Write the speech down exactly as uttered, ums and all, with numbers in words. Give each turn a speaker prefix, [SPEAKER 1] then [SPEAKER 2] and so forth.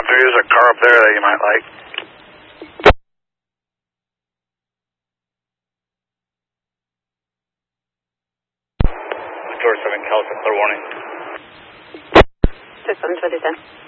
[SPEAKER 1] there is a car up there that you might like. George seven, California, clear warning.
[SPEAKER 2] six seven twenty ten.